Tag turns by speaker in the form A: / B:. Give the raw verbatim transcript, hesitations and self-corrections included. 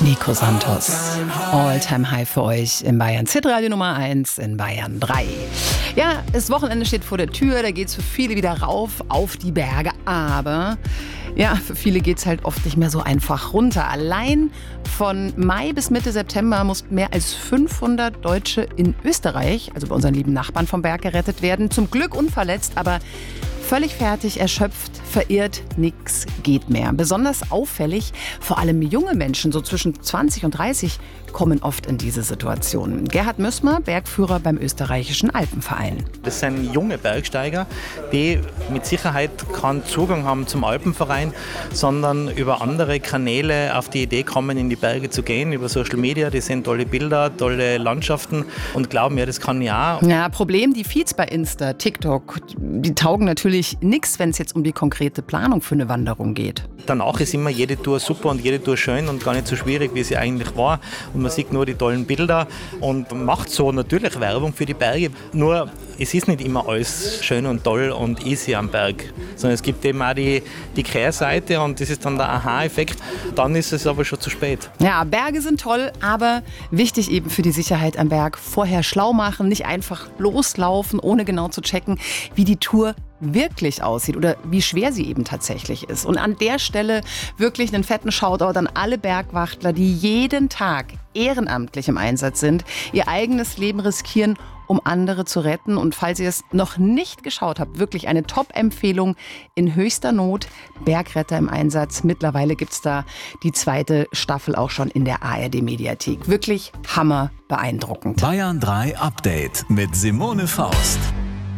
A: Nico Santos. All-Time High für euch in Bayern. Hitradio Nummer eins in Bayern drei. Ja, das Wochenende steht vor der Tür, da geht es für viele wieder rauf auf die Berge. Aber ja, für viele geht es halt oft nicht mehr so einfach runter. Allein von Mai bis Mitte September mussten mehr als fünfhundert Deutsche in Österreich, also bei unseren lieben Nachbarn, vom Berg gerettet werden. Zum Glück unverletzt, aber völlig fertig, erschöpft, verirrt, nix geht mehr. Besonders auffällig, vor allem junge Menschen, so zwischen zwanzig und dreißig, kommen oft in diese Situation. Gerhard Müssmer, Bergführer beim österreichischen Alpenverein.
B: Das sind junge Bergsteiger, die mit Sicherheit keinen Zugang haben zum Alpenverein, sondern über andere Kanäle auf die Idee kommen, in die Berge zu gehen, über Social Media. Die sehen tolle Bilder, tolle Landschaften und glauben, ja, das kann ich auch.
A: Ja, Problem, die Feeds bei Insta, TikTok, die taugen natürlich nichts, wenn es jetzt um die konkrete Planung für eine Wanderung geht.
B: Danach ist immer jede Tour super und jede Tour schön und gar nicht so schwierig, wie sie eigentlich war. Und man sieht nur die tollen Bilder und macht so natürlich Werbung für die Berge. Nur es ist nicht immer alles schön und toll und easy am Berg, sondern es gibt eben auch die, die Kehrseite und das ist dann der Aha-Effekt. Dann ist es aber schon zu spät.
A: Ja, Berge sind toll, aber wichtig eben für die Sicherheit am Berg. Vorher schlau machen, nicht einfach loslaufen, ohne genau zu checken, wie die Tour wirklich aussieht oder wie schwer sie eben tatsächlich ist. Und an der Stelle wirklich einen fetten Shoutout an alle Bergwachtler, die jeden Tag ehrenamtlich im Einsatz sind, ihr eigenes Leben riskieren, um andere zu retten. Und falls ihr es noch nicht geschaut habt, wirklich eine Top-Empfehlung in höchster Not, Bergretter im Einsatz. Mittlerweile gibt es da die zweite Staffel auch schon in der A R D-Mediathek. Wirklich hammer beeindruckend.
C: Bayern drei Update mit Simone Faust.